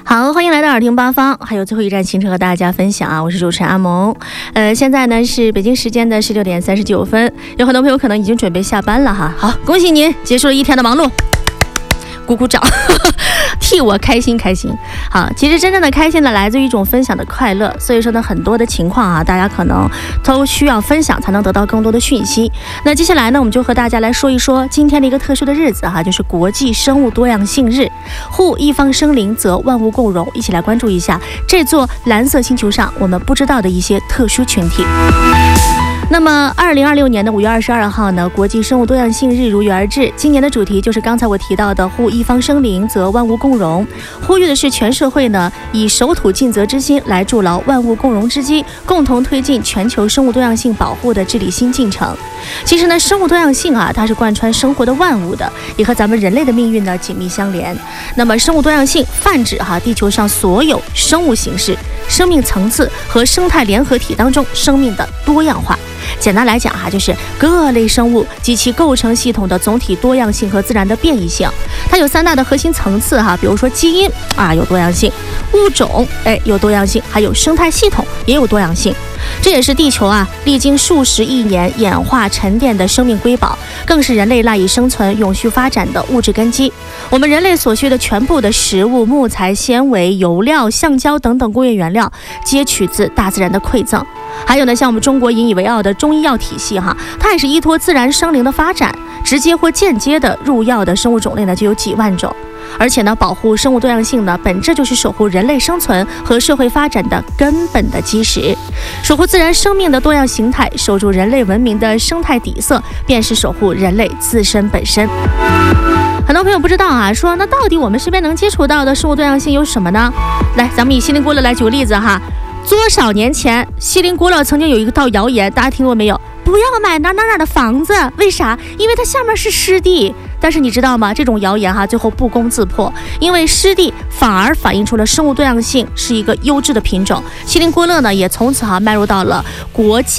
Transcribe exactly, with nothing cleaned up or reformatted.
好，欢迎来到耳听八方，还有最后一站行程和大家分享啊！我是主持人阿萌。呃，现在呢是北京时间的十六点三十九分，有很多朋友可能已经准备下班了哈。好，恭喜您结束了一天的忙碌。鼓鼓掌，替我开心开心。好，其实真正的开心呢，来自于一种分享的快乐。所以说呢，很多的情况啊，大家可能都需要分享，才能得到更多的讯息。那接下来呢，我们就和大家来说一说今天的一个特殊的日子哈、啊，就是国际生物多样性日。护一方生灵，则万物共荣。一起来关注一下这座蓝色星球上我们不知道的一些特殊群体。那么二零二六年的五月二十二号呢，国际生物多样性日如约而至。今年的主题就是刚才我提到的护一方生灵，则万物共荣。呼吁的是全社会呢，以守土尽责之心来筑牢万物共荣之基，共同推进全球生物多样性保护的治理新进程。其实呢，生物多样性啊，它是贯穿生活的万物的，也和咱们人类的命运呢紧密相连。那么生物多样性泛指哈、啊、地球上所有生物形式、生命层次和生态联合体当中生命的多样化。简单来讲哈、啊，就是各类生物及其构成系统的总体多样性和自然的变异性。它有三大的核心层次哈、啊，比如说基因啊有多样性，物种哎有多样性，还有生态系统也有多样性。这也是地球啊历经数十亿年演化沉淀的生命瑰宝，更是人类赖以生存、永续发展的物质根基。我们人类所需的全部的食物、木材、纤维、油料、橡胶等等工业原料，皆取自大自然的馈赠。还有呢，像我们中国引以为傲的中医药体系哈，它也是依托自然生灵的发展，直接或间接的入药的生物种类呢就有几万种。而且呢，保护生物多样性呢，本质就是守护人类生存和社会发展的根本的基石。守护自然生命的多样形态，守住人类文明的生态底色，便是守护人类自身本身。很多朋友不知道啊，说那到底我们身边能接触到的生物多样性有什么呢？来，咱们以锡林郭勒来举个例子哈。多少年前，锡林郭勒曾经有一道谣言，大家听过没有？不要买哪哪哪的房子，为啥？因为它下面是湿地。但是你知道吗？这种谣言哈，最后不攻自破，因为湿地反而反映出了生物多样性是一个优质的品种。锡林郭勒呢，也从此哈迈入到了国际